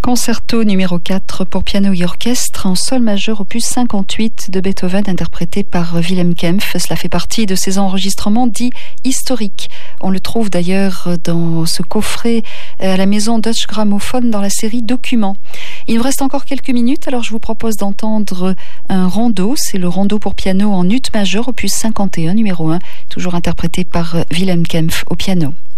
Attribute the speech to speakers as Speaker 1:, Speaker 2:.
Speaker 1: Concerto numéro 4 pour piano et orchestre en sol majeur opus 58 de Beethoven interprété par Wilhelm Kempff. Cela fait partie de ces enregistrements dits historiques. On le trouve d'ailleurs dans ce coffret à la maison Deutsche Grammophon dans la série Documents. Il nous reste encore quelques minutes, alors je vous propose d'entendre un rondo. C'est le rondo pour piano en ut majeur opus 51 numéro 1, toujours interprété par Wilhelm Kempff au piano.